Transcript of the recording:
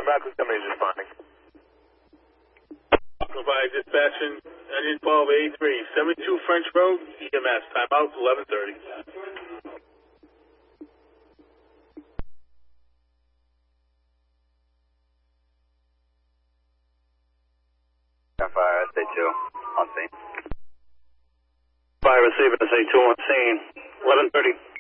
back, somebody's responding. Provide dispatching, engine 12A3, 72 French Road, EMS, timeout 11:30. 10-5, SA2, on scene. 5, receiving SA2 on scene, 11:30.